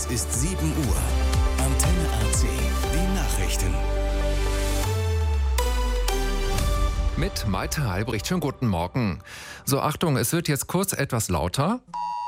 ist 7 Uhr. Antenne AC. Die Nachrichten. Mit Maite Albrecht. Schönen guten Morgen. So, Achtung, es wird jetzt kurz etwas lauter.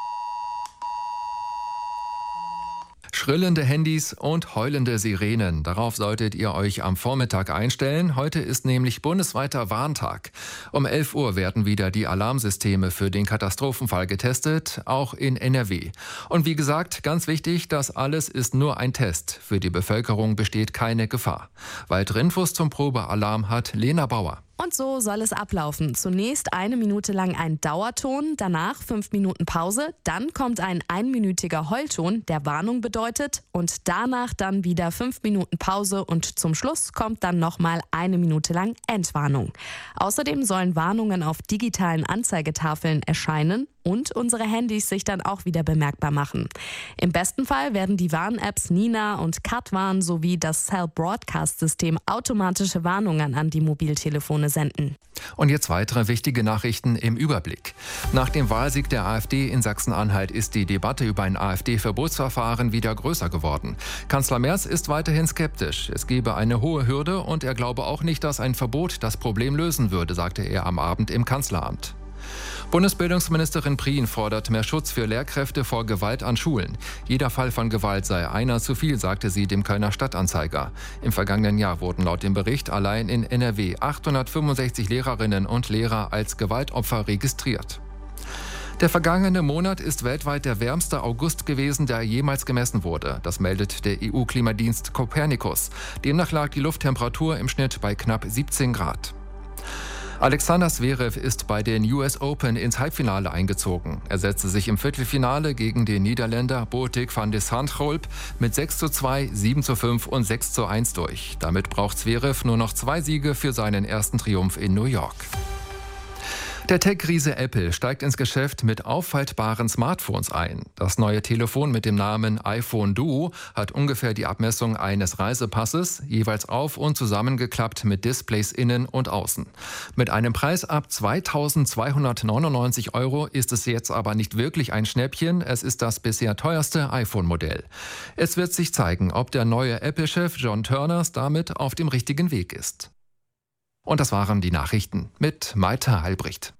Schrillende Handys und heulende Sirenen. Darauf solltet ihr euch am Vormittag einstellen. Heute ist nämlich bundesweiter Warntag. Um 11 Uhr werden wieder die Alarmsysteme für den Katastrophenfall getestet, auch in NRW. Und wie gesagt, ganz wichtig, das alles ist nur ein Test. Für die Bevölkerung besteht keine Gefahr. Weitere Infos zum Probealarm hat Lena Bauer. Und so soll es ablaufen. Zunächst 1 Minute lang ein Dauerton, danach 5 Minuten Pause, dann kommt ein 1-minütiger Heulton, der Warnung bedeutet, und danach dann wieder 5 Minuten Pause und zum Schluss kommt dann nochmal 1 Minute lang Entwarnung. Außerdem sollen Warnungen auf digitalen Anzeigetafeln erscheinen und unsere Handys sich dann auch wieder bemerkbar machen. Im besten Fall werden die Warn-Apps Nina und Katwarn sowie das Cell Broadcast System automatische Warnungen an die Mobiltelefone senden. Und jetzt weitere wichtige Nachrichten im Überblick. Nach dem Wahlsieg der AfD in Sachsen-Anhalt ist die Debatte über ein AfD-Verbotsverfahren wieder größer geworden. Kanzler Merz ist weiterhin skeptisch. Es gebe eine hohe Hürde und er glaube auch nicht, dass ein Verbot das Problem lösen würde, sagte er am Abend im Kanzleramt. Bundesbildungsministerin Prien fordert mehr Schutz für Lehrkräfte vor Gewalt an Schulen. Jeder Fall von Gewalt sei einer zu viel, sagte sie dem Kölner Stadtanzeiger. Im vergangenen Jahr wurden laut dem Bericht allein in NRW 865 Lehrerinnen und Lehrer als Gewaltopfer registriert. Der vergangene Monat ist weltweit der wärmste August gewesen, der jemals gemessen wurde. Das meldet der EU-Klimadienst Copernicus. Demnach lag die Lufttemperatur im Schnitt bei knapp 17 Grad. Alexander Zverev ist bei den US Open ins Halbfinale eingezogen. Er setzte sich im Viertelfinale gegen den Niederländer Botik van de Zandschulp mit 6:2, 7:5 und 6:1 durch. Damit braucht Zverev nur noch 2 Siege für seinen ersten Triumph in New York. Der Tech-Riese Apple steigt ins Geschäft mit auffaltbaren Smartphones ein. Das neue Telefon mit dem Namen iPhone Duo hat ungefähr die Abmessung eines Reisepasses, jeweils auf- und zusammengeklappt mit Displays innen und außen. Mit einem Preis ab 2.299 € ist es jetzt aber nicht wirklich ein Schnäppchen, es ist das bisher teuerste iPhone-Modell. Es wird sich zeigen, ob der neue Apple-Chef John Turners damit auf dem richtigen Weg ist. Und das waren die Nachrichten mit Maite Albrecht.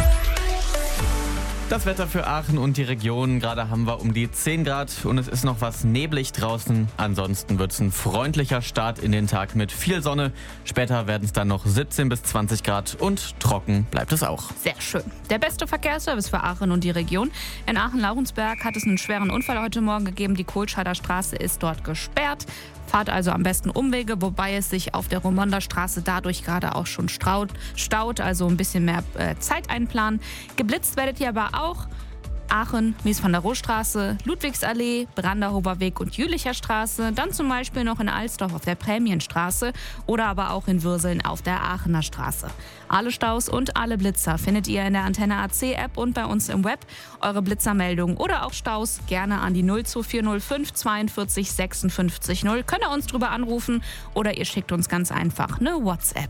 Das Wetter für Aachen und die Region. Gerade haben wir um die 10 Grad und es ist noch was neblig draußen. Ansonsten wird es ein freundlicher Start in den Tag mit viel Sonne. Später werden es dann noch 17 bis 20 Grad und trocken bleibt es auch. Sehr schön. Der beste Verkehrsservice für Aachen und die Region. In Aachen-Laurensberg hat es einen schweren Unfall heute Morgen gegeben. Die Kohlscheider Straße ist dort gesperrt. Fahrt also am besten Umwege, wobei es sich auf der Romonda Straße dadurch gerade auch schon staut, also ein bisschen mehr Zeit einplanen. Geblitzt werdet ihr aber auch. Aachen, Mies van der Rohe Straße, Ludwigsallee, Branderhofer Weg und Jülicher Straße, dann zum Beispiel noch in Alsdorf auf der Prämienstraße oder aber auch in Würseln auf der Aachener Straße. Alle Staus und alle Blitzer findet ihr in der Antenne AC App und bei uns im Web. Eure Blitzermeldungen oder auch Staus gerne an die 02405 42 56 0. Könnt ihr uns drüber anrufen oder ihr schickt uns ganz einfach eine WhatsApp.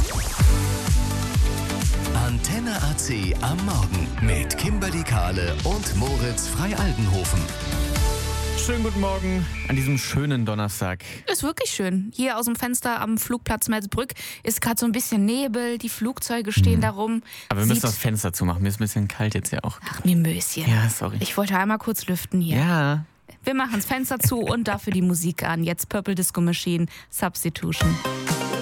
Antenne AC am Morgen mit Kimberly Kahle und Moritz Frei-Aldenhofen. Schönen guten Morgen an diesem schönen Donnerstag. Ist wirklich schön. Hier aus dem Fenster am Flugplatz Merzbrück ist gerade so ein bisschen Nebel, die Flugzeuge stehen da rum. Aber wir müssen das Fenster zumachen, mir ist ein bisschen kalt jetzt ja auch. Ach, Mimöschen. Ja, sorry. Ich wollte einmal kurz lüften hier. Ja. Wir machen das Fenster zu und dafür die Musik an. Jetzt Purple Disco Machine, Substitution.